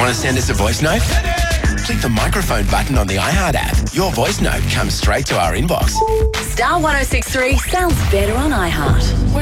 Want to send us a voice note? Click the microphone button on the iHeart app. Your voice note comes straight to our inbox. Star 106.3 sounds better on iHeart.